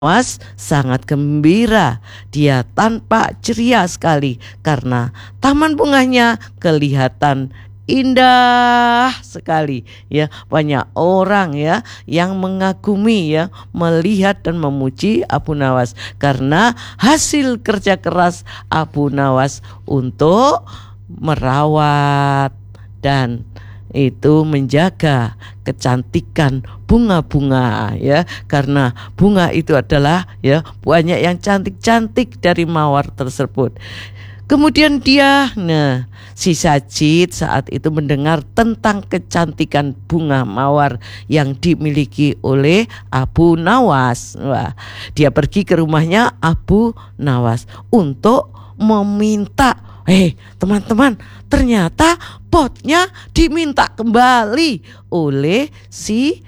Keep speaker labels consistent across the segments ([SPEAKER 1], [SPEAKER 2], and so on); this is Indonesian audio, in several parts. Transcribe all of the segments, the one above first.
[SPEAKER 1] Nawas sangat gembira. Dia tampak ceria sekali karena taman bunganya kelihatan indah sekali ya. Banyak orang ya yang mengagumi ya, melihat dan memuji Abu Nawas karena hasil kerja keras Abu Nawas untuk merawat dan itu menjaga kecantikan bunga-bunga ya, karena bunga itu adalah ya banyak yang cantik-cantik dari mawar tersebut. Kemudian si Sajid saat itu mendengar tentang kecantikan bunga mawar yang dimiliki oleh Abu Nawas. Wah, dia pergi ke rumahnya Abu Nawas untuk meminta, teman-teman, ternyata potnya diminta kembali oleh si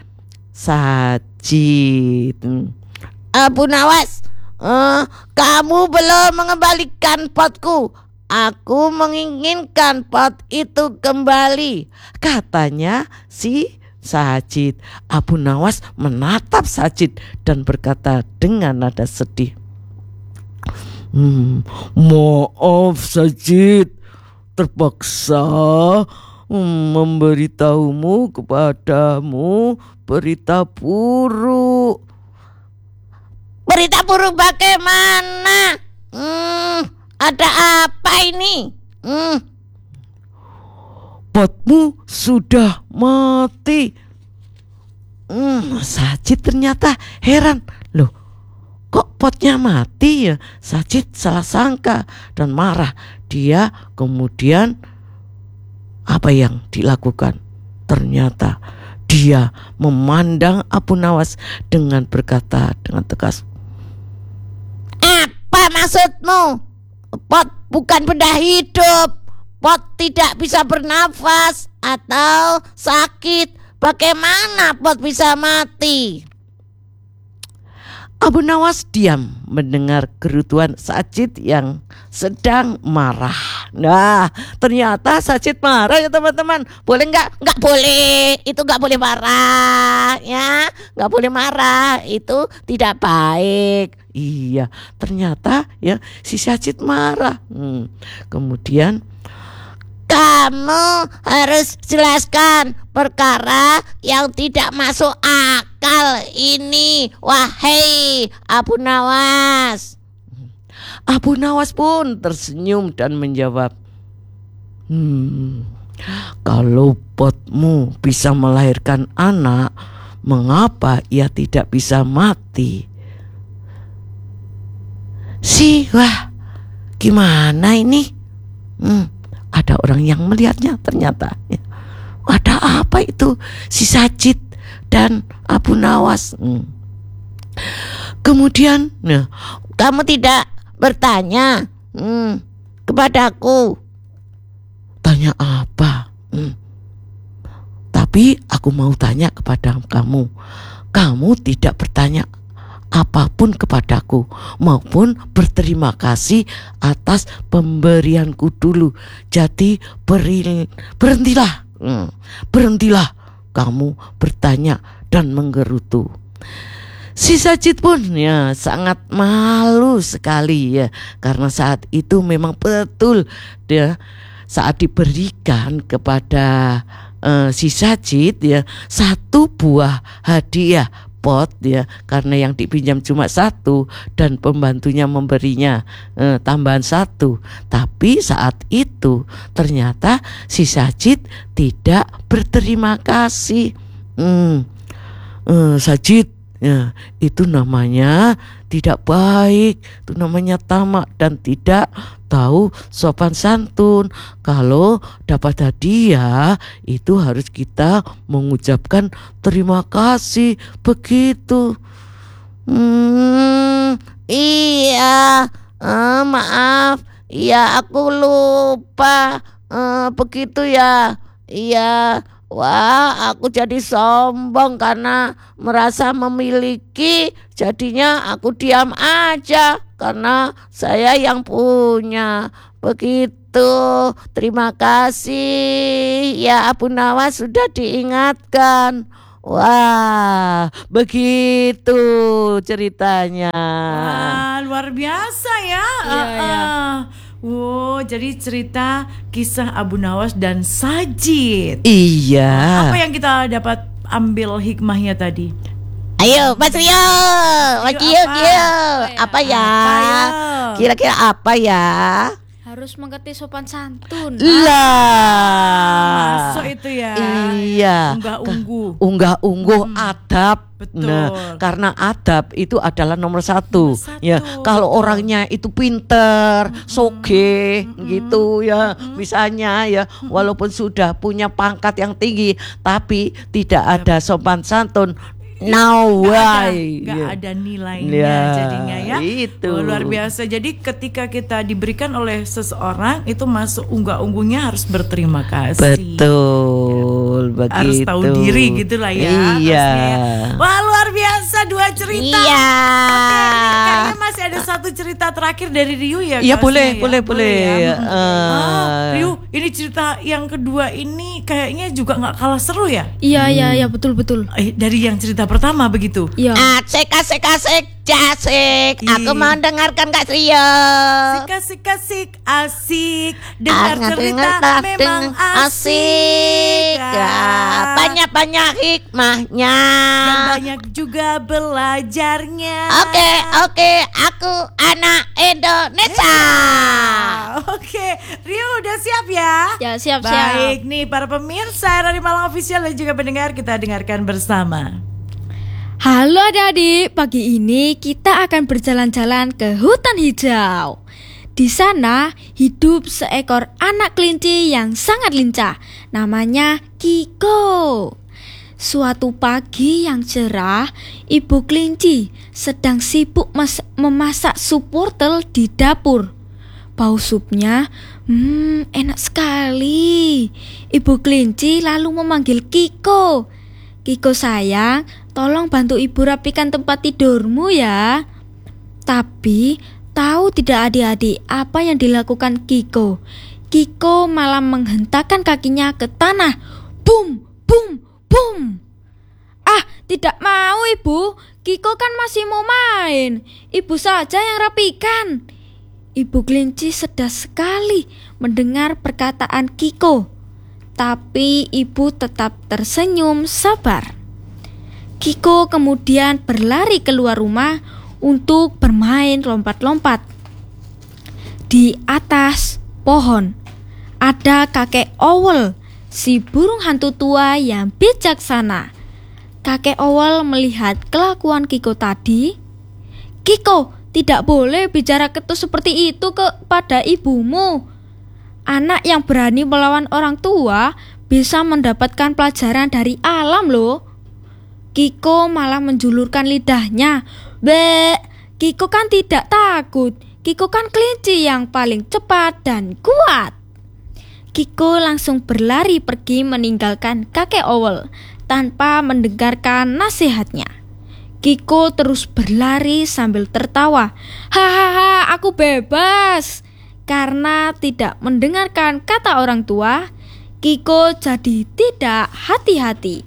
[SPEAKER 1] Sajid. Abu Nawas, kamu belum mengembalikan potku. Aku menginginkan pot itu kembali, katanya si Sajid. Abu Nawas menatap Sajid dan berkata dengan nada sedih, maaf Sajid, terpaksa memberitahumu kepadamu berita buruk. Berita buruk bagaimana? Ada apa ini? Potmu sudah mati. Sajid ternyata heran. Loh, kok potnya mati ya? Sajid salah sangka dan marah. Dia kemudian apa yang dilakukan? Ternyata dia memandang Abu Nawas dengan berkata dengan tegas, apa maksudmu? Pot bukan benda hidup. Pot tidak bisa bernafas atau sakit. Bagaimana pot bisa mati? Abu Nawas diam mendengar gerutuan Sajid yang sedang marah. Nah, ternyata Sajid marah ya teman-teman. Boleh nggak? Nggak boleh. Itu nggak boleh marah ya. Nggak boleh marah. Itu tidak baik. Iya, ternyata ya si Sajid marah. Kemudian, kamu harus jelaskan perkara yang tidak masuk akal ini, wahai Abu Nawas. Abu Nawas pun tersenyum dan menjawab, kalau potmu bisa melahirkan anak, mengapa ia tidak bisa mati? Wah, gimana ini? Ada orang yang melihatnya ternyata. Ada apa itu? Si Sajid dan Abu Nawas. Kemudian, kamu tidak bertanya kepadaku. Tanya apa? Tapi aku mau tanya kepada kamu. Kamu tidak bertanya apapun kepadaku maupun berterima kasih atas pemberianku dulu. Jadi berhentilah kamu bertanya dan menggerutu. Si Sajid pun ya sangat malu sekali ya, karena saat itu memang betul dia saat diberikan kepada si Sajid ya satu buah hadiah pot ya, karena yang dipinjam cuma satu dan pembantunya memberinya tambahan satu. Tapi saat itu ternyata si Sajid tidak berterima kasih. Sajid ya, itu namanya tidak baik, itu namanya tamak dan tidak tahu sopan santun. Kalau dapat hadiah itu harus kita mengucapkan terima kasih, begitu. Iya, maaf, iya aku lupa, begitu ya. Iya. Wah, aku jadi sombong karena merasa memiliki. Jadinya aku diam aja karena saya yang punya. Begitu. Terima kasih ya Abu Nawas sudah diingatkan. Wah, begitu ceritanya.
[SPEAKER 2] Wah, luar biasa ya.
[SPEAKER 3] Iya.
[SPEAKER 2] Wow, jadi cerita kisah Abu Nawas dan Sajid.
[SPEAKER 1] Iya.
[SPEAKER 2] Apa yang kita dapat ambil hikmahnya tadi?
[SPEAKER 1] Ayo, Mas Rio. Mas Rio, apa ya?
[SPEAKER 2] Apa ya?
[SPEAKER 1] Kira-kira apa ya?
[SPEAKER 3] Harus mengerti sopan santun.
[SPEAKER 1] Lah.
[SPEAKER 2] Masuk itu ya.
[SPEAKER 1] Iya. Unggah-ungguh adab.
[SPEAKER 2] Betul.
[SPEAKER 1] Nah, karena adab itu adalah nomor satu.
[SPEAKER 2] Nomor satu,
[SPEAKER 1] Ya, kalau
[SPEAKER 2] betul.
[SPEAKER 1] orangnya itu pinter, soge, gitu ya, misalnya ya, walaupun sudah punya pangkat yang tinggi, tapi tidak ada sopan santun. No way.
[SPEAKER 2] Nggak ada nilainya
[SPEAKER 1] Ya,
[SPEAKER 2] jadinya ya.
[SPEAKER 1] itu.
[SPEAKER 2] Oh, luar biasa. Jadi ketika kita diberikan oleh seseorang itu masuk unggah-ungguhnya harus berterima kasih.
[SPEAKER 1] Betul, begitu.
[SPEAKER 2] Harus tahu diri gitulah ya.
[SPEAKER 1] Iya.
[SPEAKER 2] pastinya ya. Wah, luar biasa dua cerita.
[SPEAKER 1] Iya.
[SPEAKER 2] Oke, ini kayaknya masih ada satu cerita terakhir dari Riu ya.
[SPEAKER 1] Iya,
[SPEAKER 2] Kasnya
[SPEAKER 1] boleh.
[SPEAKER 2] ya?
[SPEAKER 1] Eh.
[SPEAKER 2] Riu, ini cerita yang kedua ini kayaknya juga nggak kalah seru ya.
[SPEAKER 3] Iya, betul.
[SPEAKER 2] Dari yang cerita pertama begitu.
[SPEAKER 3] Iya.
[SPEAKER 1] Asik, jasik. Aku
[SPEAKER 2] Ih.
[SPEAKER 1] mau dengarkan Kak Rio.
[SPEAKER 2] Asik, asik. Dengar cerita memang
[SPEAKER 1] asik.
[SPEAKER 2] asik.
[SPEAKER 1] Banyak hikmahnya.
[SPEAKER 2] Dan banyak juga belajarnya.
[SPEAKER 1] Oke, aku anak Indonesia.
[SPEAKER 2] Oke, Rio udah siap ya?
[SPEAKER 3] Ya, siap.
[SPEAKER 2] Baik nih para pemirsa dari Malang Official dan juga pendengar, kita dengarkan bersama.
[SPEAKER 3] Halo adik-adik, pagi ini kita akan berjalan-jalan ke hutan hijau. Di sana hidup seekor anak kelinci yang sangat lincah. Namanya Kiko. Suatu pagi yang cerah, ibu kelinci sedang sibuk memasak sup wortel di dapur. Bau supnya, enak sekali. Ibu kelinci lalu memanggil Kiko. Kiko sayang, tolong bantu ibu rapikan tempat tidurmu ya. Tapi tahu tidak adik-adik apa yang dilakukan Kiko? Kiko malah menghentakkan kakinya ke tanah. Bum, bum, bum. Ah, tidak mau ibu. Kiko kan masih mau main. Ibu saja yang rapikan. Ibu kelinci sedih sekali mendengar perkataan Kiko. Tapi ibu tetap tersenyum sabar. Kiko kemudian berlari keluar rumah untuk bermain lompat-lompat. Di atas pohon ada kakek Owl, si burung hantu tua yang bijaksana. Kakek Owl melihat kelakuan Kiko tadi. Kiko, tidak boleh bicara ketus seperti itu kepada ibumu. Anak yang berani melawan orang tua bisa mendapatkan pelajaran dari alam loh. Kiko malah menjulurkan lidahnya. Kiko kan tidak takut. Kiko kan kelinci yang paling cepat dan kuat. Kiko langsung berlari pergi meninggalkan kakek Owl tanpa mendengarkan nasihatnya. Kiko terus berlari sambil tertawa. Hahaha, aku bebas. Karena tidak mendengarkan kata orang tua, Kiko jadi tidak hati-hati.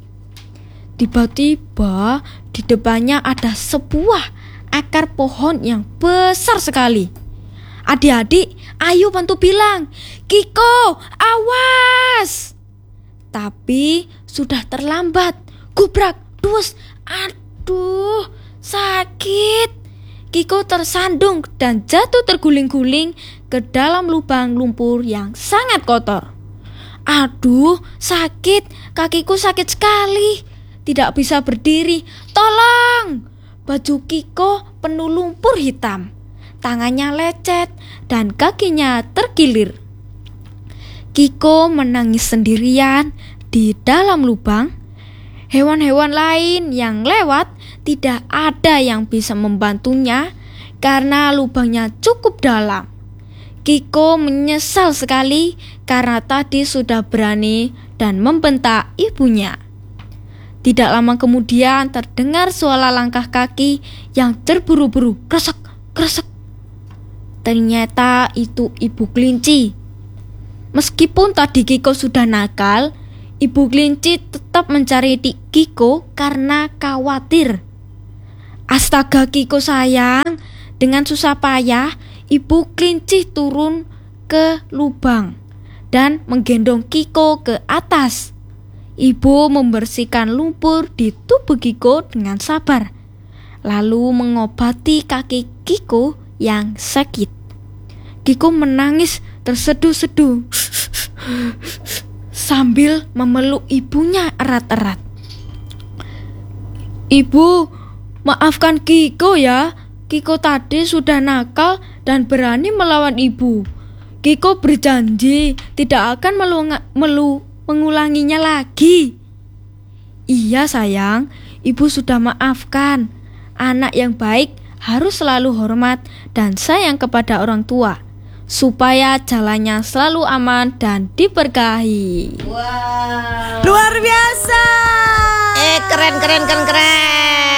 [SPEAKER 3] Tiba-tiba di depannya ada sebuah akar pohon yang besar sekali. Adik-adik, ayo bantu bilang, Kiko, awas! Tapi sudah terlambat. Gubrak, dus, aduh, sakit. Kiko tersandung dan jatuh terguling-guling ke dalam lubang lumpur yang sangat kotor. Aduh, sakit, kakiku sakit sekali. Tidak bisa berdiri. Tolong! Baju Kiko penuh lumpur hitam. Tangannya lecet dan kakinya terkilir. Kiko menangis sendirian di dalam lubang. Hewan-hewan lain yang lewat tidak ada yang bisa membantunya karena lubangnya cukup dalam. Kiko menyesal sekali karena tadi sudah berani dan membentak ibunya. Tidak lama kemudian terdengar suara langkah kaki yang terburu-buru, kresek, kresek. Ternyata itu ibu kelinci. Meskipun tadi Kiko sudah nakal, Ibu kelinci tetap mencari Kiko karena khawatir. Astaga Kiko sayang, dengan susah payah ibu kelinci turun ke lubang dan menggendong Kiko ke atas. Ibu membersihkan lumpur di tubuh Kiko dengan sabar, lalu mengobati kaki Kiko yang sakit. Kiko menangis terseduh-seduh sambil memeluk ibunya erat-erat. "Ibu, maafkan Kiko ya. Kiko tadi sudah nakal dan berani melawan ibu. Kiko berjanji tidak akan mengulanginya lagi." "Iya sayang, ibu sudah maafkan. Anak yang baik harus selalu hormat dan sayang kepada orang tua, supaya jalannya selalu aman dan diberkahi."
[SPEAKER 1] Wow.
[SPEAKER 2] Luar biasa.
[SPEAKER 1] Keren.